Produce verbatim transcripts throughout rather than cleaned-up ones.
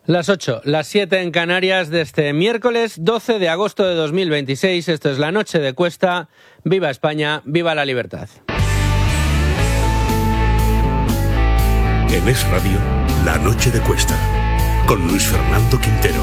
Las ocho, las siete en Canarias de este miércoles doce de agosto de dos mil veintiséis. Esto es La Noche de Cuesta. ¡Viva España! ¡Viva la libertad! En Es Radio, La Noche de Cuesta, con Luis Fernando Quintero.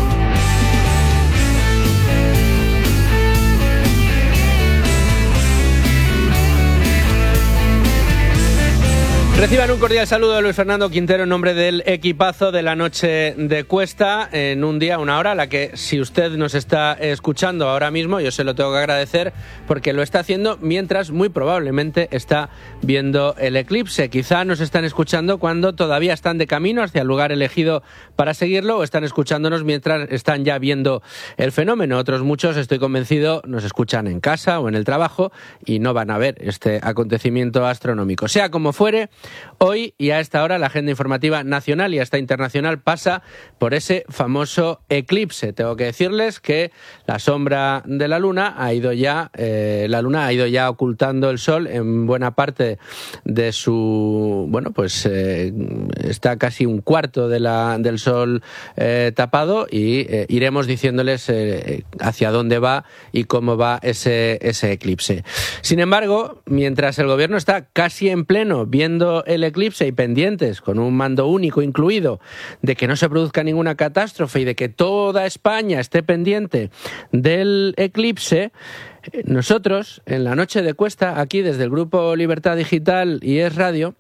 Reciban un cordial saludo de Luis Fernando Quintero en nombre del equipazo de La Noche de Cuesta, en un día, una hora, a la que si usted nos está escuchando ahora mismo, yo se lo tengo que agradecer porque lo está haciendo mientras muy probablemente está viendo el eclipse. Quizá nos están escuchando cuando todavía están de camino hacia el lugar elegido para seguirlo, o están escuchándonos mientras están ya viendo el fenómeno. Otros muchos, estoy convencido, nos escuchan en casa o en el trabajo y no van a ver este acontecimiento astronómico. Sea como fuere, hoy y a esta hora la agenda informativa nacional y hasta internacional pasa por ese famoso eclipse. Tengo que decirles que la sombra de la luna ha ido ya, eh, la luna ha ido ya ocultando el sol en buena parte de su, bueno, pues eh, está casi un cuarto de la, del sol eh, tapado y eh, iremos diciéndoles eh, hacia dónde va y cómo va ese, ese eclipse. Sin embargo, mientras el gobierno está casi en pleno viendo el eclipse y pendientes, con un mando único incluido, de que no se produzca ninguna catástrofe y de que toda España esté pendiente del eclipse, nosotros, en La Noche de Cuesta, aquí desde el Grupo Libertad Digital y Es Radio,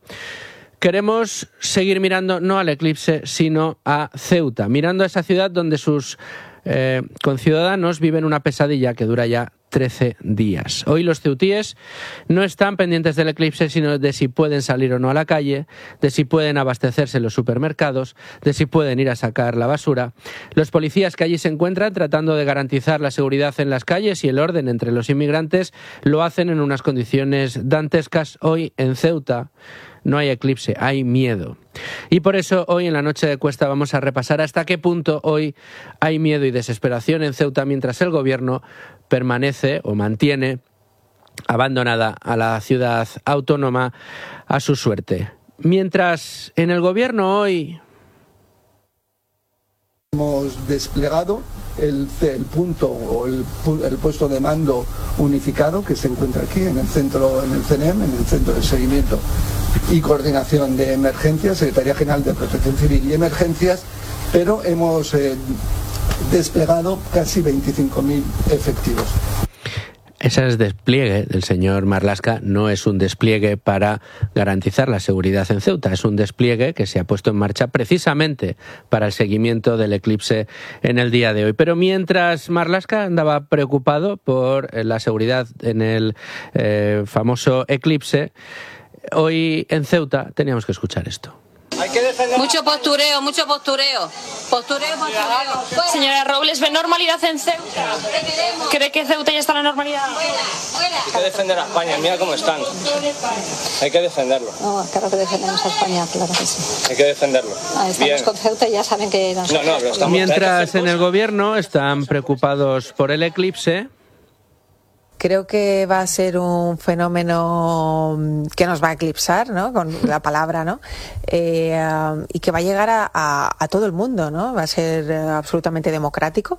queremos seguir mirando no al eclipse, sino a Ceuta, mirando a esa ciudad donde sus eh, conciudadanos viven una pesadilla que dura ya trece días. Hoy los ceutíes no están pendientes del eclipse, sino de si pueden salir o no a la calle, de si pueden abastecerse en los supermercados, de si pueden ir a sacar la basura. Los policías que allí se encuentran tratando de garantizar la seguridad en las calles y el orden entre los inmigrantes lo hacen en unas condiciones dantescas. Hoy en Ceuta no hay eclipse, hay miedo. Y por eso hoy en La Noche de Cuesta vamos a repasar hasta qué punto hoy hay miedo y desesperación en Ceuta mientras el gobierno permanece o mantiene abandonada a la ciudad autónoma a su suerte. Mientras en el gobierno hoy hemos desplegado el, el punto o el, el puesto de mando unificado que se encuentra aquí en el centro, en el C N E M, en el Centro de Seguimiento y Coordinación de Emergencias, Secretaría General de Protección Civil y Emergencias, pero hemos eh, desplegado casi veinticinco mil efectivos. Ese despliegue del señor Marlaska no es un despliegue para garantizar la seguridad en Ceuta, es un despliegue que se ha puesto en marcha precisamente para el seguimiento del eclipse en el día de hoy. Pero mientras Marlaska andaba preocupado por la seguridad en el eh, famoso eclipse, hoy en Ceuta teníamos que escuchar esto. Mucho postureo, mucho postureo. Postureo, postureo. Señora Robles, ¿ve normalidad en Ceuta? ¿Cree que Ceuta ya está en la normalidad? Hay que defender a España, mira cómo están. Hay que defenderlo. No, claro que defendemos a España, claro que sí. Hay que defenderlo. Ah, estamos Bien. con Ceuta y ya saben que... No, no, pero estamos... Mientras en el gobierno están preocupados por el eclipse, creo que va a ser un fenómeno que nos va a eclipsar, ¿no? Con la palabra, ¿no? Eh, y que va a llegar a, a, a todo el mundo, ¿no? Va a ser absolutamente democrático.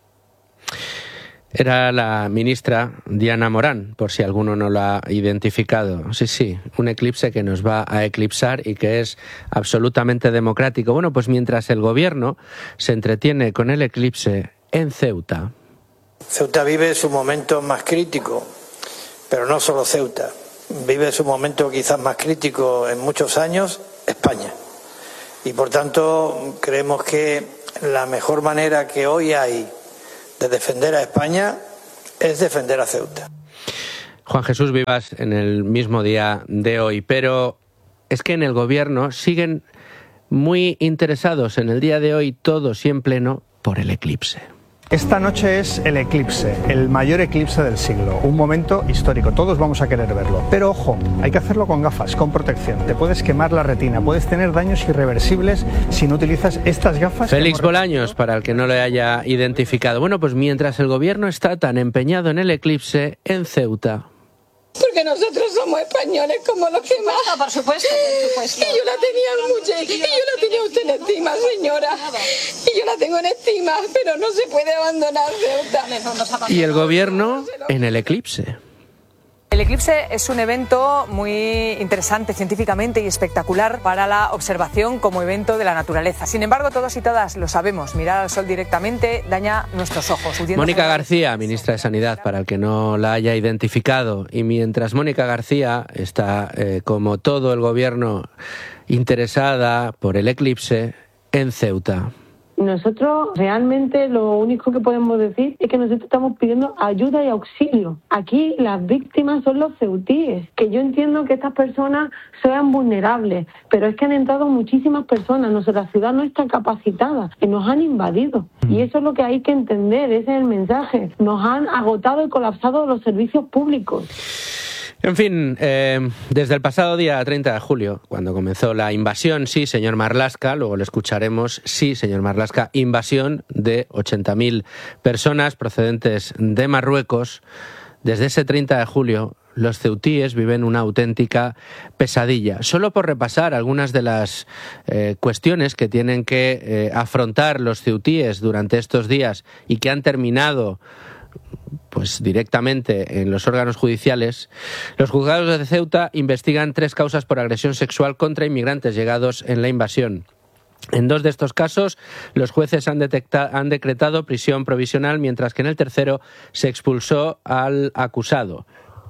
Era la ministra Diana Morán, por si alguno no lo ha identificado. Sí, sí, un eclipse que nos va a eclipsar y que es absolutamente democrático. Bueno, pues mientras el gobierno se entretiene con el eclipse en Ceuta... Ceuta vive su momento más crítico, pero no solo Ceuta. Vive su momento quizás más crítico en muchos años, España. Y por tanto creemos que la mejor manera que hoy hay de defender a España es defender a Ceuta. Juan Jesús Vivas en el mismo día de hoy, pero es que en el gobierno siguen muy interesados en el día de hoy, todos y en pleno, por el eclipse. Esta noche es el eclipse, el mayor eclipse del siglo, un momento histórico, todos vamos a querer verlo. Pero ojo, hay que hacerlo con gafas, con protección, te puedes quemar la retina, puedes tener daños irreversibles si no utilizas estas gafas. Félix Bolaños, para el que no lo haya identificado. Bueno, pues mientras el gobierno está tan empeñado en el eclipse, en Ceuta... Porque nosotros somos españoles como los demás. No, por supuesto, por supuesto. Y yo la tenía mucho, y yo la tenía usted en estima, señora y yo la tengo en estima, pero no se puede abandonar Ceuta. Y el gobierno en el eclipse. El eclipse es un evento muy interesante científicamente y espectacular para la observación como evento de la naturaleza. Sin embargo, todos y todas lo sabemos, mirar al sol directamente daña nuestros ojos. Mónica García, ministra de Sanidad, para el que no la haya identificado. Y mientras Mónica García está, eh, como todo el gobierno, interesada por el eclipse en Ceuta. Nosotros realmente lo único que podemos decir es que nosotros estamos pidiendo ayuda y auxilio. Aquí las víctimas son los ceutíes, que yo entiendo que estas personas sean vulnerables, pero es que han entrado muchísimas personas, nuestra ciudad no está capacitada y nos han invadido. Y eso es lo que hay que entender, ese es el mensaje. Nos han agotado y colapsado los servicios públicos. En fin, eh, desde el pasado día treinta de julio, cuando comenzó la invasión, sí, señor Marlaska, luego lo escucharemos, sí, señor Marlaska, invasión de ochenta mil personas procedentes de Marruecos, desde ese treinta de julio los ceutíes viven una auténtica pesadilla. Solo por repasar algunas de las eh, cuestiones que tienen que eh, afrontar los ceutíes durante estos días y que han terminado pues directamente en los órganos judiciales, los juzgados de Ceuta investigan tres causas por agresión sexual contra inmigrantes llegados en la invasión. En dos de estos casos, los jueces han, detecta- han decretado prisión provisional, mientras que en el tercero se expulsó al acusado.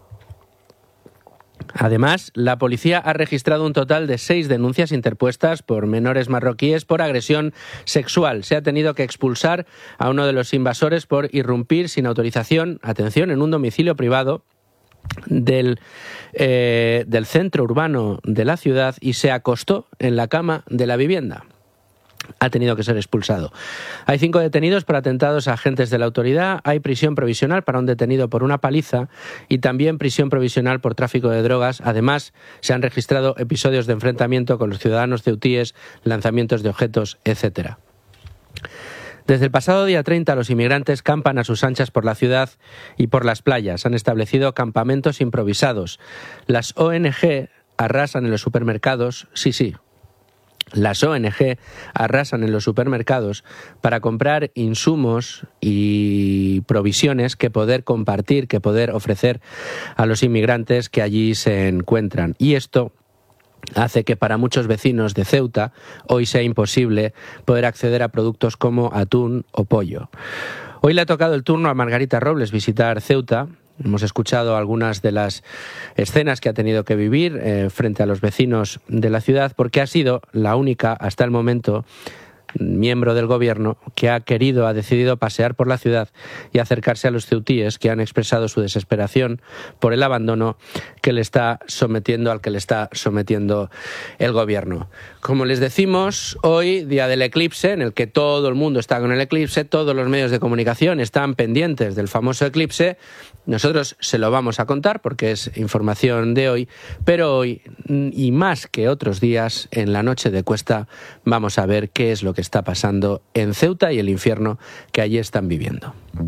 Además, la policía ha registrado un total de seis denuncias interpuestas por menores marroquíes por agresión sexual. Se ha tenido que expulsar a uno de los invasores por irrumpir sin autorización, atención, en un domicilio privado del, eh, del centro urbano de la ciudad y se acostó en la cama de la vivienda. Ha tenido que ser expulsado. Hay cinco detenidos por atentados a agentes de la autoridad, hay prisión provisional para un detenido por una paliza y también prisión provisional por tráfico de drogas. Además, se han registrado episodios de enfrentamiento con los ciudadanos ceutíes, lanzamientos de objetos, etcétera. Desde el pasado día treinta, los inmigrantes campan a sus anchas por la ciudad y por las playas. Han establecido campamentos improvisados. Las O N Ge arrasan en los supermercados, sí, sí. Las O N Ge arrasan en los supermercados para comprar insumos y provisiones que poder compartir, que poder ofrecer a los inmigrantes que allí se encuentran. Y esto hace que para muchos vecinos de Ceuta hoy sea imposible poder acceder a productos como atún o pollo. Hoy le ha tocado el turno a Margarita Robles visitar Ceuta. Hemos escuchado algunas de las escenas que ha tenido que vivir eh, frente a los vecinos de la ciudad, porque ha sido la única, hasta el momento, miembro del gobierno que ha querido, ha decidido pasear por la ciudad y acercarse a los ceutíes que han expresado su desesperación por el abandono que le está sometiendo, al que le está sometiendo el gobierno. Como les decimos, hoy, día del eclipse, en el que todo el mundo está con el eclipse, todos los medios de comunicación están pendientes del famoso eclipse. Nosotros se lo vamos a contar porque es información de hoy, pero hoy, y más que otros días, en la noche de Cuesta, vamos a ver qué es lo que está pasando en Ceuta y el infierno que allí están viviendo.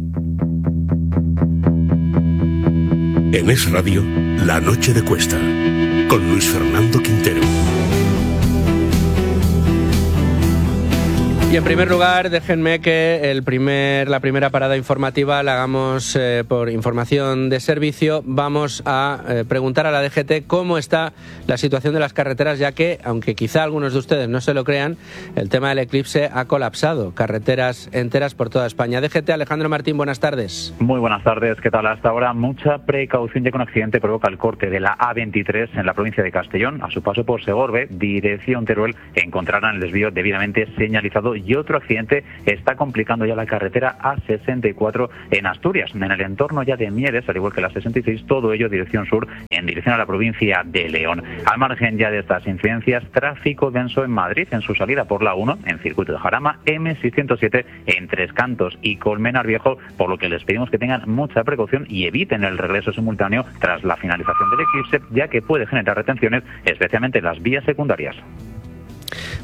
En Es Radio, La Noche de Cuesta, con Luis Fernando Quintero. Y en primer lugar, déjenme que el primer, la primera parada informativa la hagamos eh, por información de servicio. Vamos a eh, preguntar a la D G T cómo está la situación de las carreteras, ya que, aunque quizá algunos de ustedes no se lo crean, el tema del eclipse ha colapsado carreteras enteras por toda España. D G T, Alejandro Martín, buenas tardes. Muy buenas tardes, ¿qué tal? Hasta ahora mucha precaución, ya que un accidente provoca el corte de la A veintitrés en la provincia de Castellón. A su paso por Segorbe, dirección Teruel, encontrarán el desvío debidamente señalizado y otro accidente está complicando ya la carretera A sesenta y cuatro en Asturias, en el entorno ya de Mieres, al igual que la sesenta y seis, todo ello dirección sur, en dirección a la provincia de León. Al margen ya de estas incidencias, tráfico denso en Madrid, en su salida por la uno, en circuito de Jarama, eme seiscientos siete, en Tres Cantos y Colmenar Viejo, por lo que les pedimos que tengan mucha precaución y eviten el regreso simultáneo tras la finalización del eclipse, ya que puede generar retenciones, especialmente en las vías secundarias.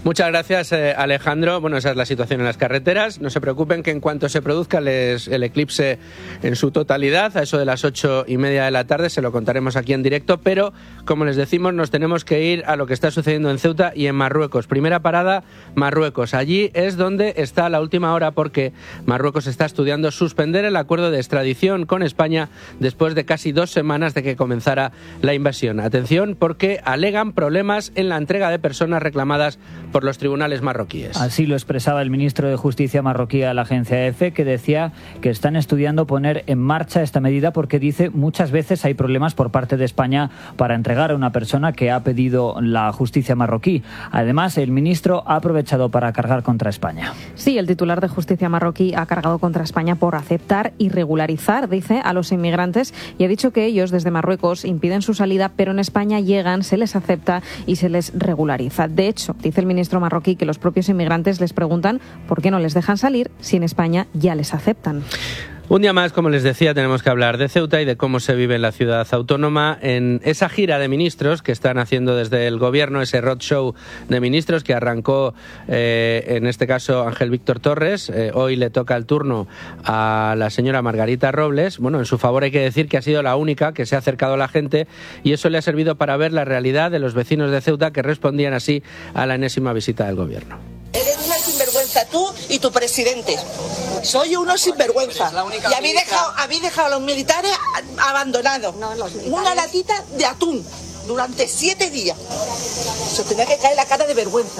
Muchas gracias, eh, Alejandro. Bueno, esa es la situación en las carreteras. No se preocupen que en cuanto se produzca les, el eclipse en su totalidad, a eso de las ocho y media de la tarde, se lo contaremos aquí en directo, pero, como les decimos, nos tenemos que ir a lo que está sucediendo en Ceuta y en Marruecos. Primera parada, Marruecos. Allí es donde está la última hora, porque Marruecos está estudiando suspender el acuerdo de extradición con España después de casi dos semanas de que comenzara la invasión. Atención, porque alegan problemas en la entrega de personas reclamadas por los tribunales marroquíes. Así lo expresaba el ministro de Justicia marroquí a la agencia EFE, que decía que están estudiando poner en marcha esta medida porque, dice, muchas veces hay problemas por parte de España para entregar a una persona que ha pedido la justicia marroquí. Además, el ministro ha aprovechado para cargar contra España. Sí, el titular de Justicia marroquí ha cargado contra España por aceptar y regularizar, dice, a los inmigrantes, y ha dicho que ellos desde Marruecos impiden su salida, pero en España llegan, se les acepta y se les regulariza. De hecho, dice el ministro marroquí que los propios inmigrantes les preguntan por qué no les dejan salir si en España ya les aceptan. Un día más, como les decía, tenemos que hablar de Ceuta y de cómo se vive en la ciudad autónoma en esa gira de ministros que están haciendo desde el gobierno, ese roadshow de ministros que arrancó, eh, en este caso, Ángel Víctor Torres. Eh, hoy le toca el turno a la señora Margarita Robles. Bueno, en su favor hay que decir que ha sido la única que se ha acercado a la gente, y eso le ha servido para ver la realidad de los vecinos de Ceuta, que respondían así a la enésima visita del gobierno. Eres una sinvergüenza tú y tu presidente. Soy uno sinvergüenza. Y habéis dejado, habéis dejado a los militares abandonados. No, los militares. Una latita de atún durante siete días. Se os tenía que caer la cara de vergüenza.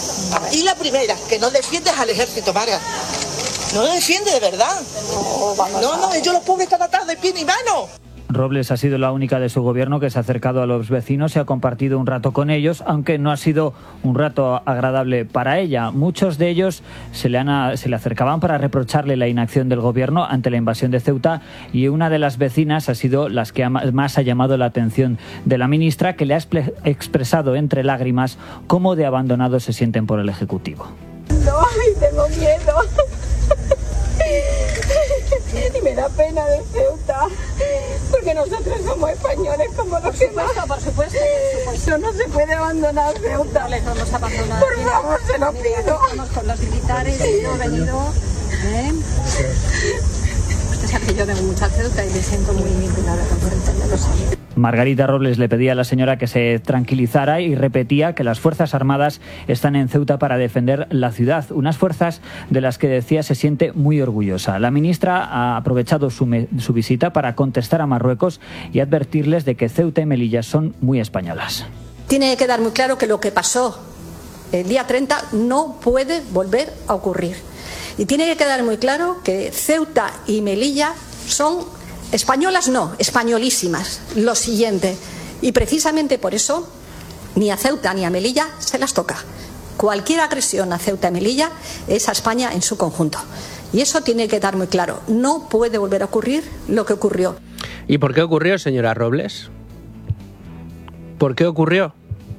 Y la primera, que no defiendes al ejército, Marga. No lo defiende de verdad. No, no, ellos los pobres están atados de pie ni mano. Robles ha sido la única de su gobierno que se ha acercado a los vecinos y ha compartido un rato con ellos, aunque no ha sido un rato agradable para ella. Muchos de ellos se le, han, se le acercaban para reprocharle la inacción del gobierno ante la invasión de Ceuta, y una de las vecinas ha sido las que más ha llamado la atención de la ministra, que le ha expresado entre lágrimas cómo de abandonados se sienten por el Ejecutivo. No, tengo miedo. Y me da pena de Ceuta, porque nosotros somos españoles como los demás. Por supuesto, por supuesto. No se puede abandonar Ceuta. No les vamos a abandonar. Por favor, se lo pido. Estamos con los militares, yo he venido. ¿eh? Usted sabe que yo tengo mucha Ceuta y me siento muy vinculada con Ceuta, ya lo sabe. Margarita Robles le pedía a la señora que se tranquilizara y repetía que las Fuerzas Armadas están en Ceuta para defender la ciudad, unas fuerzas de las que, decía, se siente muy orgullosa. La ministra ha aprovechado su, me- su visita para contestar a Marruecos y advertirles de que Ceuta y Melilla son muy españolas. Tiene que quedar muy claro que lo que pasó el día treinta no puede volver a ocurrir. Y tiene que quedar muy claro que Ceuta y Melilla son españolas, no, españolísimas. Lo siguiente. Y precisamente por eso ni a Ceuta ni a Melilla se las toca. Cualquier agresión a Ceuta y Melilla es a España en su conjunto. Y eso tiene que quedar muy claro. No puede volver a ocurrir lo que ocurrió. ¿Y por qué ocurrió, señora Robles? ¿Por qué ocurrió?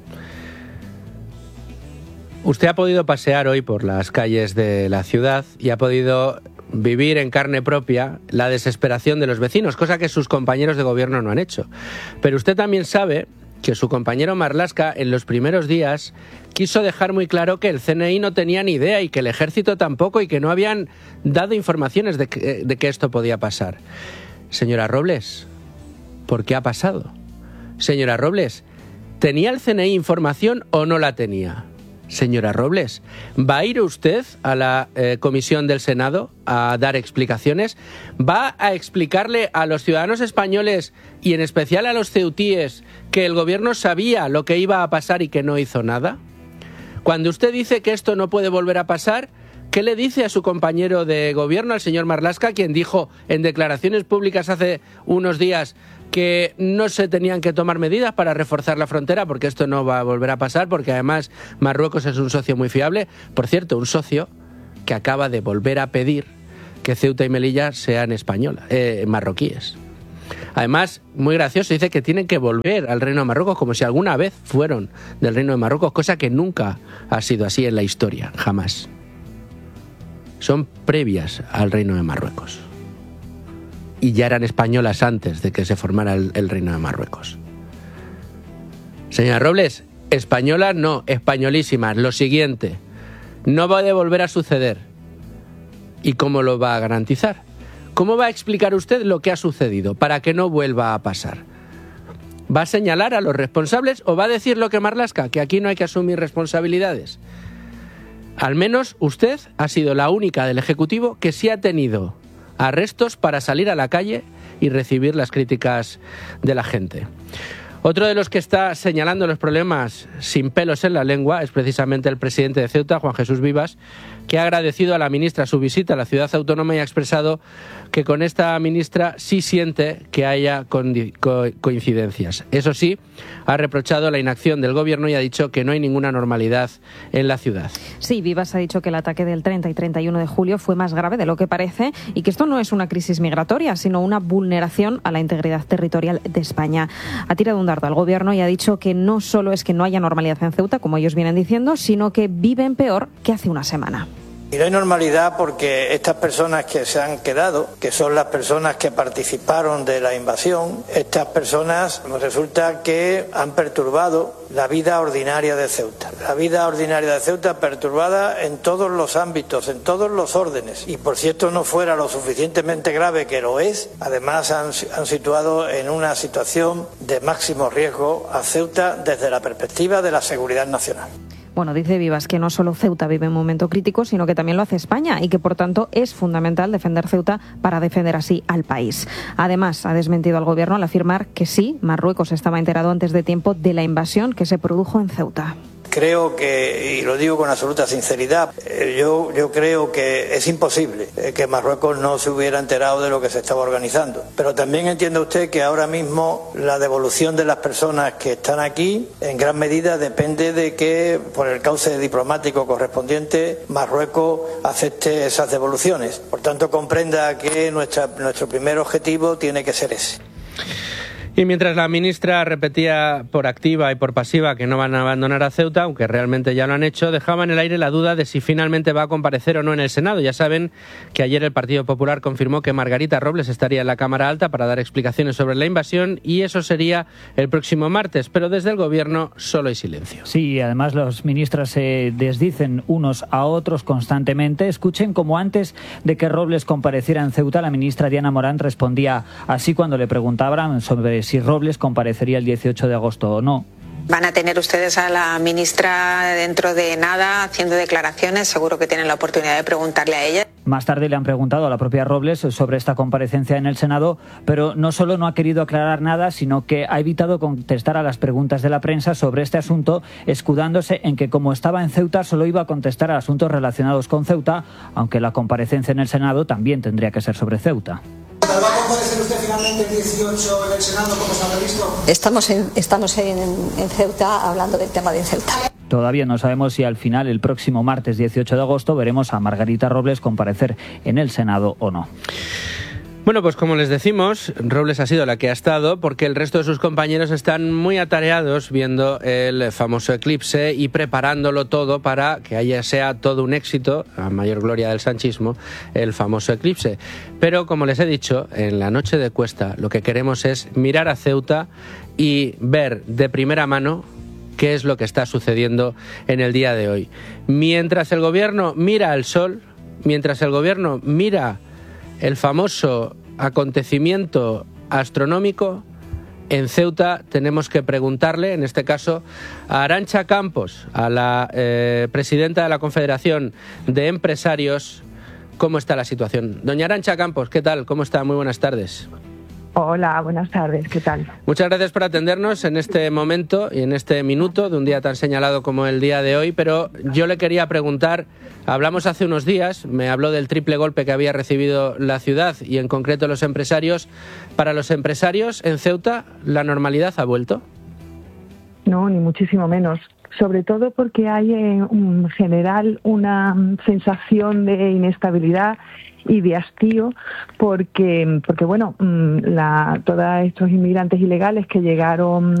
Usted ha podido pasear hoy por las calles de la ciudad y ha podido vivir en carne propia la desesperación de los vecinos, cosa que sus compañeros de gobierno no han hecho. Pero usted también sabe que su compañero Marlaska en los primeros días quiso dejar muy claro que el C N I no tenía ni idea y que el ejército tampoco, y que no habían dado informaciones de que, de que esto podía pasar. Señora Robles, ¿por qué ha pasado? Señora Robles, ¿tenía el C N I información o no la tenía? Señora Robles, ¿va a ir usted a la eh, comisión del Senado a dar explicaciones? ¿Va a explicarle a los ciudadanos españoles y en especial a los ceutíes que el gobierno sabía lo que iba a pasar y que no hizo nada? Cuando usted dice que esto no puede volver a pasar, ¿qué le dice a su compañero de gobierno, al señor Marlaska, quien dijo en declaraciones públicas hace unos días que no se tenían que tomar medidas para reforzar la frontera, porque esto no va a volver a pasar, porque además Marruecos es un socio muy fiable? Por cierto, un socio que acaba de volver a pedir que Ceuta y Melilla sean españolas, eh, marroquíes. Además, muy gracioso, dice que tienen que volver al Reino de Marruecos como si alguna vez fueron del Reino de Marruecos, cosa que nunca ha sido así en la historia, jamás. Son previas al Reino de Marruecos. Y ya eran españolas antes de que se formara el, el Reino de Marruecos. Señora Robles, Españolas no, españolísimas. Lo siguiente, no va a volver a suceder. ¿Y cómo lo va a garantizar? ¿Cómo va a explicar usted lo que ha sucedido para que no vuelva a pasar? ¿Va a señalar a los responsables o va a decir lo que Marlaska, que aquí no hay que asumir responsabilidades? Al menos usted ha sido la única del Ejecutivo que sí ha tenido arrestos para salir a la calle y recibir las críticas de la gente. Otro de los que está señalando los problemas sin pelos en la lengua es precisamente el presidente de Ceuta, Juan Jesús Vivas, que ha agradecido a la ministra su visita a la ciudad autónoma y ha expresado que con esta ministra sí siente que haya coincidencias. Eso sí, ha reprochado la inacción del gobierno y ha dicho que no hay ninguna normalidad en la ciudad. Sí, Vivas ha dicho que el ataque del treinta y treinta y uno de julio fue más grave de lo que parece y que esto no es una crisis migratoria, sino una vulneración a la integridad territorial de España. Ha tirado un dardo al gobierno y ha dicho que no solo es que no haya normalidad en Ceuta, como ellos vienen diciendo, sino que viven peor que hace una semana. Y no hay normalidad porque estas personas que se han quedado, que son las personas que participaron de la invasión, estas personas resulta que han perturbado la vida ordinaria de Ceuta. La vida ordinaria de Ceuta perturbada en todos los ámbitos, en todos los órdenes. Y por si esto no fuera lo suficientemente grave, que lo es, además han, han situado en una situación de máximo riesgo a Ceuta desde la perspectiva de la seguridad nacional. Bueno, dice Vivas que no solo Ceuta vive un momento crítico, sino que también lo hace España y que, por tanto, es fundamental defender Ceuta para defender así al país. Además, ha desmentido al gobierno al afirmar que sí, Marruecos estaba enterado antes de tiempo de la invasión que se produjo en Ceuta. Creo que, y lo digo con absoluta sinceridad, yo, yo creo que es imposible que Marruecos no se hubiera enterado de lo que se estaba organizando. Pero también entiende usted que ahora mismo la devolución de las personas que están aquí en gran medida depende de que, por el cauce diplomático correspondiente, Marruecos acepte esas devoluciones. Por tanto, comprenda que nuestra, nuestro primer objetivo tiene que ser ese. Y mientras la ministra repetía por activa y por pasiva que no van a abandonar a Ceuta, aunque realmente ya lo han hecho, dejaba en el aire la duda de si finalmente va a comparecer o no en el Senado. Ya saben que ayer el Partido Popular confirmó que Margarita Robles estaría en la Cámara Alta para dar explicaciones sobre la invasión y eso sería el próximo martes, pero desde el Gobierno solo hay silencio. Sí, además los ministros se desdicen unos a otros constantemente. Escuchen como antes de que Robles compareciera en Ceuta, la ministra Diana Morán respondía así cuando le preguntaban sobre si Robles comparecería el dieciocho de agosto o no. Van a tener ustedes a la ministra dentro de nada haciendo declaraciones, seguro que tienen la oportunidad de preguntarle a ella. Más tarde le han preguntado a la propia Robles sobre esta comparecencia en el Senado, pero no solo no ha querido aclarar nada, sino que ha evitado contestar a las preguntas de la prensa sobre este asunto, escudándose en que como estaba en Ceuta solo iba a contestar a asuntos relacionados con Ceuta, aunque la comparecencia en el Senado también tendría que ser sobre Ceuta. ¿Va a comparecer usted finalmente el dieciocho en el Senado, como se ha previsto? Estamos en, estamos en, en Ceuta hablando del tema de Ceuta. Todavía no sabemos si al final, el próximo martes dieciocho de agosto, veremos a Margarita Robles comparecer en el Senado o no. Bueno, pues como les decimos, Robles ha sido la que ha estado porque el resto de sus compañeros están muy atareados viendo el famoso eclipse y preparándolo todo para que haya sea todo un éxito, a mayor gloria del sanchismo, el famoso eclipse. Pero como les he dicho, en la noche de Cuesta lo que queremos es mirar a Ceuta y ver de primera mano qué es lo que está sucediendo en el día de hoy. Mientras el gobierno mira al sol, mientras el gobierno mira el famoso acontecimiento astronómico, en Ceuta tenemos que preguntarle, en este caso, a Arantxa Campos, a la eh, presidenta de la Confederación de Empresarios, cómo está la situación. Doña Arantxa Campos, ¿qué tal? ¿Cómo está? Muy buenas tardes. Hola, buenas tardes, ¿qué tal? Muchas gracias por atendernos en este momento y en este minuto de un día tan señalado como el día de hoy, pero yo le quería preguntar, hablamos hace unos días, me habló del triple golpe que había recibido la ciudad y en concreto los empresarios. Para los empresarios en Ceuta, ¿la normalidad ha vuelto? No, ni muchísimo menos. Sobre todo porque hay en general una sensación de inestabilidad y de hastío porque, porque bueno, la, todos estos inmigrantes ilegales que llegaron